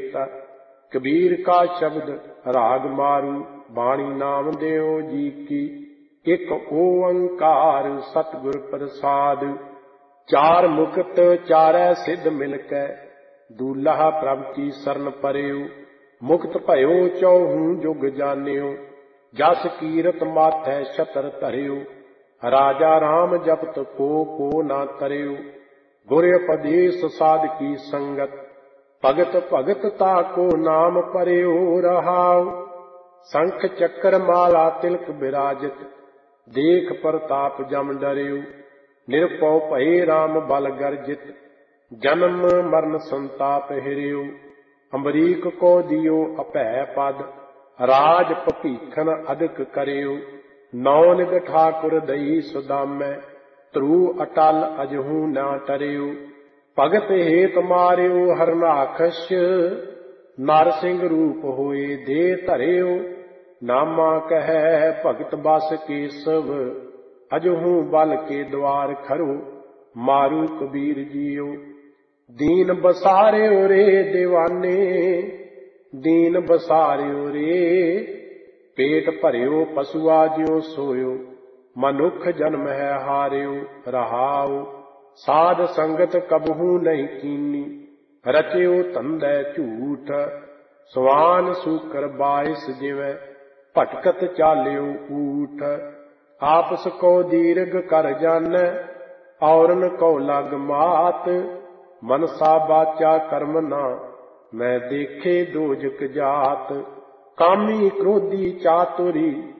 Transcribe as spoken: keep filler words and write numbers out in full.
हेत। कबीर का शब्द राग मारू, बाणी नाम देओ जी की। एक ओंकार सतगुर प्रसाद, चार मुकत चारै सिद्ध मिलकै। दूल्हा प्रभ की शरण परयो, मुक्त भयो चौहू जुग जान्यो। जस कीरत माथै छतर धर्यो, राजा राम जपत को को ना तरयो। गुर उपदेश साध की संगत, भगत भगत ताको नाम परयो रहाओ। शंख चक्र माला तिलक विराजित, देख प्रताप जम डर्यो। निरपौ भये राम बल गर्जित, जन्म मरण संताप हिर्यो। अमरीक को दियो अभय पद, राज पपीखन अधिक करयो। नौनिग ठाकुर दई सुदामै, ध्रुव अटल अजहू ना टर्यो। भगत हेत मार्यो हरनाखस, नरसिंह रूप होए दे धर्यो। नामा कहे भगत बस केसव, अजहू बल के द्वार खरो। मारू कबीर जियो, दीन बसार्यो रे दीवाने। दीन बसार्यो रे, पेट भर्यो पशुआ ज्यो सोयो। मनुख जन्म है हार्यो रहाओ। साध संगत कबहू नहीं कीनी, रच्यो धंधै झूठ। सवान सूकर बाइस जिवें, भटकत चाल्यो ऊठ। आपस को दीर्घ कर जानै, औरन को लग मात। मनसा बाचा कर्म ना, मैं देखे दोजक जात। कामी क्रोधी चातुरी,